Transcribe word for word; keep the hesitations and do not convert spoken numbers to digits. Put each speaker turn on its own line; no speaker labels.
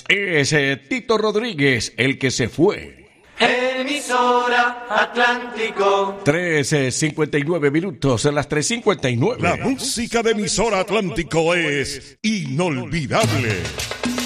es eh, Tito Rodríguez, el que se fue.
Emisora Atlántico.
tres cincuenta y nueve minutos, a las tres cincuenta y nueve.
La música de Emisora Atlántico es inolvidable.